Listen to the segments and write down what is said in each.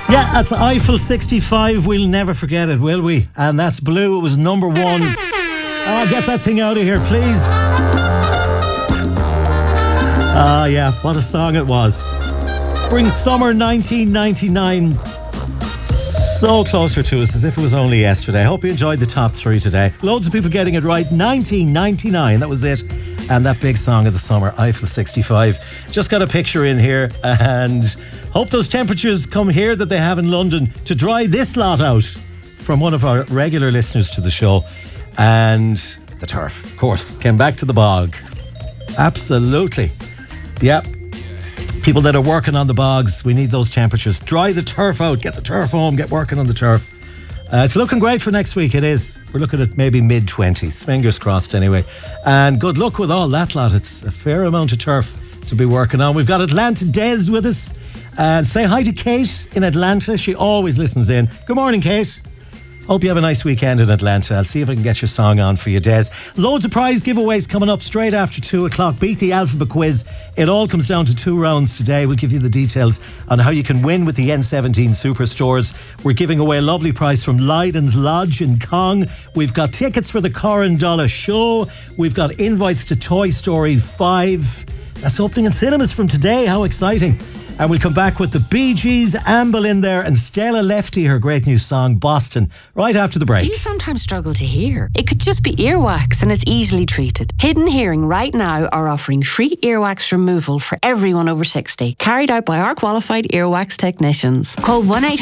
Yeah, that's Eiffel 65. We'll never forget it, will we? And that's Blue. It was number one. Oh, get that thing out of here, please. Ah, yeah, what a song it was. Spring Summer 1999. So closer to us as if it was only yesterday. I hope you enjoyed the top three today. Loads of people getting it right. 1999, that was it. And that big song of the summer, Eiffel 65. Just got a picture in here and hope those temperatures come here that they have in London to dry this lot out from one of our regular listeners to the show. And the turf, of course, came back to the bog. Absolutely. Yep. People that are working on the bogs, we need those temperatures. Dry the turf out, get the turf home, get working on the turf. It's looking great for next week, it is. We're looking at maybe mid-20s, fingers crossed anyway. And good luck with all that lot. It's a fair amount of turf to be working on. We've got Atlanta Des with us. And say hi to Kate in Atlanta. She always listens in. Good morning, Kate. Hope you have a nice weekend in Atlanta. I'll see if I can get your song on for you, Des. Loads of prize giveaways coming up straight after 2 o'clock. Beat the Alphabet Quiz. It all comes down to 2 rounds today. We'll give you the details on how you can win with the N17 Superstores. We're giving away a lovely prize from Lydon's Lodge in Cong. We've got tickets for the Coran Dollar Show. We've got invites to Toy Story 5. That's opening in cinemas from today. How exciting. And we'll come back with the Bee Gees, Amble in there, and Stella Lefty, her great new song, Boston, right after the break. Do you sometimes struggle to hear? It could just be earwax and it's easily treated. Hidden Hearing right now are offering free earwax removal for everyone over 60, carried out by our qualified earwax technicians. Call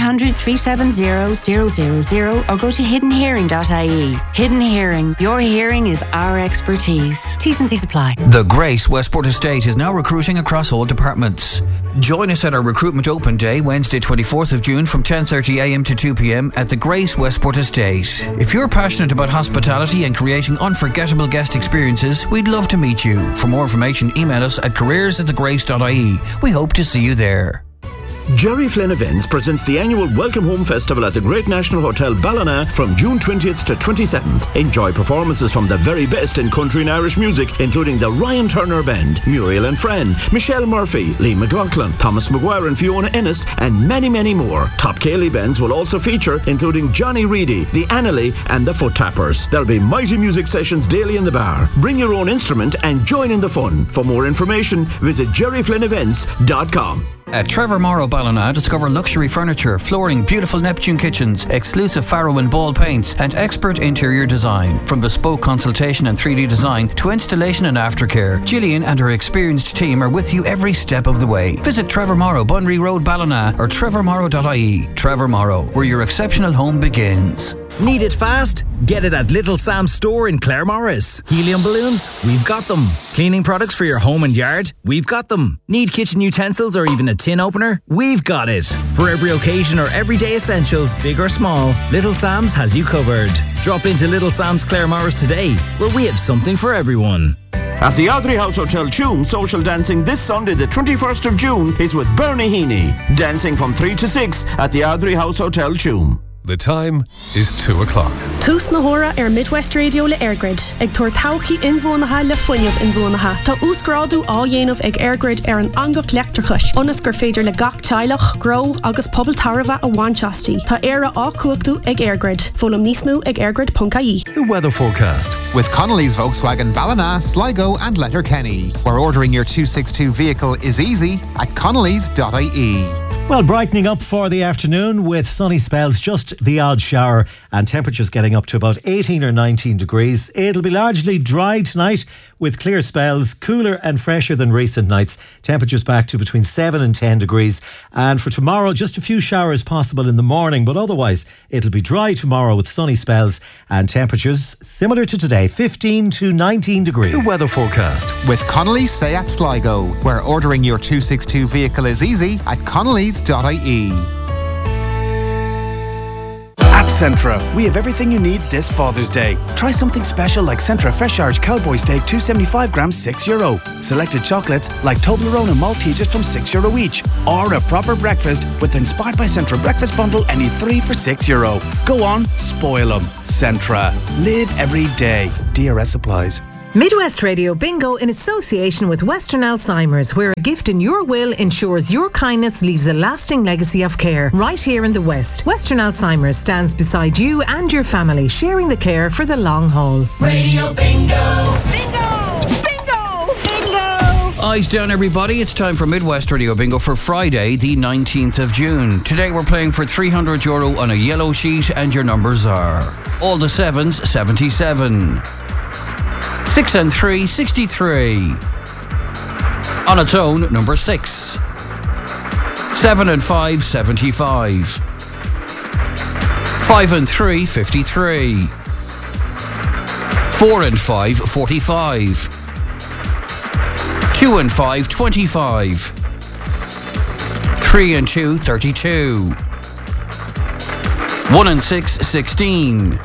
1-800-370-000 or go to hiddenhearing.ie. Hidden Hearing, your hearing is our expertise. T's and C's apply. The Grace Westport Estate is now recruiting across all departments. Join us at our Recruitment Open Day, Wednesday 24th of June from 10:30am to 2pm at the Grace Westport Estate. If you're passionate about hospitality and creating unforgettable guest experiences, we'd love to meet you. For more information, email us at careers@thegrace.ie. We hope to see you there. Jerry Flynn Events presents the annual Welcome Home Festival at the Great National Hotel Ballina from June 20th to 27th. Enjoy performances from the very best in country and Irish music, including the Ryan Turner Band, Muriel and Friend, Michelle Murphy, Lee McLaughlin, Thomas Maguire and Fiona Ennis, and many, many more. Top Cayley bands will also feature, including Johnny Reedy, the Annalee, and the Foot Tappers. There'll be mighty music sessions daily in the bar. Bring your own instrument and join in the fun. For more information, visit jerryflynnevents.com. At Trevor Morrow Ballina, discover luxury furniture, flooring, beautiful Neptune kitchens, exclusive Farrow and Ball paints, and expert interior design. From bespoke consultation and 3D design to installation and aftercare, Gillian and her experienced team are with you every step of the way. Visit Trevor Morrow, Bunry Road, Ballina, or trevormorrow.ie. Trevor Morrow, where your exceptional home begins. Need it fast? Get it at Little Sam's store in Claremorris. Helium balloons? We've got them. Cleaning products for your home and yard? We've got them. Need kitchen utensils or even a tin opener? We've got it. For every occasion or everyday essentials, big or small, Little Sam's has you covered. Drop into Little Sam's Claremorris today, where we have something for everyone. At the Ardrey House Hotel Tuam, social dancing this Sunday the 21st of June is with Bernie Heaney. Dancing from 3 to 6 at the Ardrey House Hotel Tuam. The time is 2 o'clock. Tús na hora Midwest Radio le Airgrid. Ag tuair tauchi inbhuanaithe le foiineamh inbhuanaithe. Tá úscrádú á dhéanamh ag Airgrid an angach leachtarchais. Ionas gur féidir le gach teilech, grow agus pobl tarva a bhainteastí. Tá éire á cuachtú ag Airgrid. Fólam níos mó ag airgrid.ie. The weather forecast. With Connolly's Volkswagen Ballina, Sligo and Letterkenny, where ordering your 262 vehicle is easy at connellys.ie. Well, brightening up for the afternoon with sunny spells, just the odd shower, and temperatures getting up to about 18 or 19 degrees. It'll be largely dry tonight with clear spells, cooler and fresher than recent nights. Temperatures back to between 7 and 10 degrees. And for tomorrow, just a few showers possible in the morning, but otherwise it'll be dry tomorrow with sunny spells and temperatures similar to today, 15 to 19 degrees. The weather forecast. With Connolly's Seat Sligo, where ordering your 262 vehicle is easy at connellys.ie. At Centra, we have everything you need this Father's Day. Try something special like Centra Fresh Charge Cowboy Steak 275 grams, €6. Selected chocolates like Toblerone and Maltesers from €6 each. Or a proper breakfast with Inspired by Centra Breakfast Bundle, any 3 for €6. Go on, spoil them. Centra. Live every day. DRS applies. Midwest Radio Bingo in association with Western Alzheimer's, where a gift in your will ensures your kindness leaves a lasting legacy of care right here in the West. Western Alzheimer's stands beside you and your family, sharing the care for the long haul. Radio Bingo! Bingo! Bingo! Bingo! Eyes down, everybody. It's time for Midwest Radio Bingo for Friday, the 19th of June. Today we're playing for €300 on a yellow sheet, and your numbers are all the 7s, 77. 6 and 3, 63. On its own, number 6. 7 and 5, 75. 5 and 3, 53. 4 and 5, 45. 2 and 5, 25. 3 and 2, 32. 1 and 6, 16.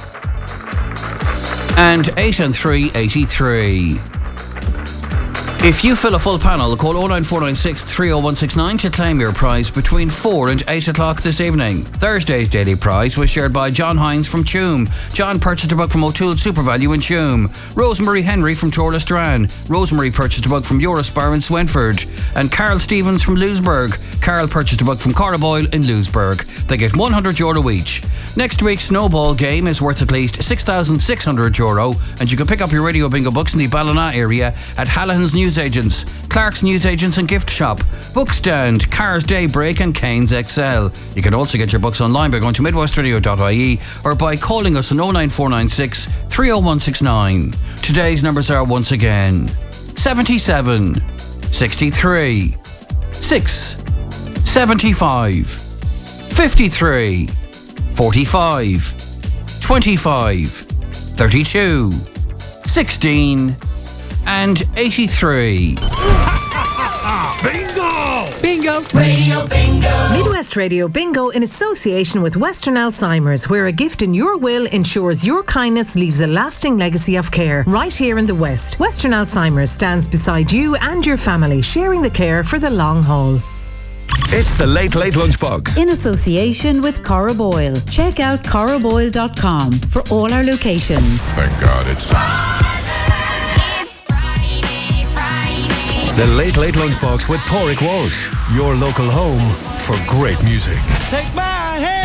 And 8 and 3, 83. If you fill a full panel, call 09496 30169 to claim your prize between 4 and 8 o'clock this evening. Thursday's daily prize was shared by John Hines from Tuam. John purchased a book from O'Toole SuperValue in Tuam. Rosemary Henry from Torlestran. Rosemary purchased a book from Eurospar in Swinford. And Carl Stevens from Lewisburg. Carl purchased a book from Corriboyle in Lewisburg. They get €100 each. Next week's snowball game is worth at least €6,600, and you can pick up your Radio Bingo books in the Ballina area at Hallahan's Newsagents, Clark's Newsagents and Gift Shop, Bookstand, Cars Daybreak and Cairns XL. You can also get your books online by going to midwestradio.ie or by calling us on 09496 30169. Today's numbers are once again 77, 63, 6, 75, 53, 45, 25, 32, 16, and 83. Bingo! Bingo! Radio Bingo! Midwest Radio Bingo in association with Western Alzheimer's, where a gift in your will ensures your kindness leaves a lasting legacy of care right here in the West. Western Alzheimer's stands beside you and your family, sharing the care for the long haul. It's the Late Late Lunchbox. In association with Corriboyle. Check out corriboyle.com for all our locations. Thank God it's the Late Late Lunchbox with Pádraig Walsh. Your local home for great music. Take my hand!